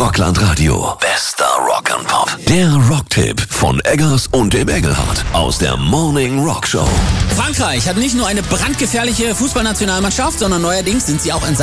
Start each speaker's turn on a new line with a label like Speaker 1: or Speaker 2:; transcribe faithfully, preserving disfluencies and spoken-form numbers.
Speaker 1: Rockland Radio. Bester Rock and Pop. Der Rocktipp von Eggers und dem Engelhardt aus der Morning Rock Show.
Speaker 2: Frankreich hat nicht nur eine brandgefährliche Fußballnationalmannschaft, sondern neuerdings sind sie auch in